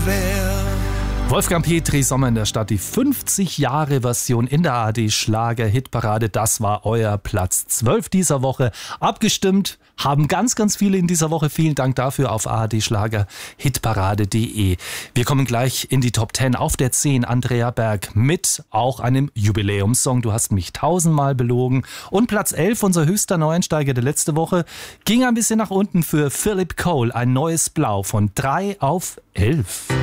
Wolfgang Petri, Sommer in der Stadt, die 50-Jahre-Version in der ARD-Schlager-Hitparade. Das war euer Platz 12 dieser Woche. Abgestimmt haben ganz, ganz viele in dieser Woche. Vielen Dank dafür auf ardschlager-hitparade.de. Wir kommen gleich in die Top 10. Auf der 10 Andrea Berg mit auch einem Jubiläumssong. Du hast mich 1000-mal belogen. Und Platz 11, unser höchster Neueinsteiger der letzte Woche, ging ein bisschen nach unten für Philip Cole. Ein neues Blau von 3 auf 11.